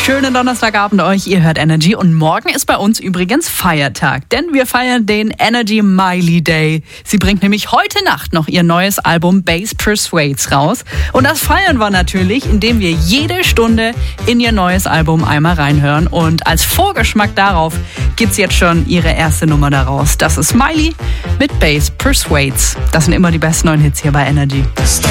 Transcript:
Schönen Donnerstagabend euch, ihr hört Energy und morgen ist bei uns übrigens Feiertag, denn wir feiern den Energy Miley Day. Sie bringt nämlich heute Nacht noch ihr neues Album Bass Persuades raus und das feiern wir natürlich, indem wir jede Stunde in ihr neues Album einmal reinhören und als Vorgeschmack darauf gibt's jetzt schon ihre erste Nummer daraus. Das ist Miley mit Bass Persuades. Das sind immer die besten neuen Hits hier bei Energy.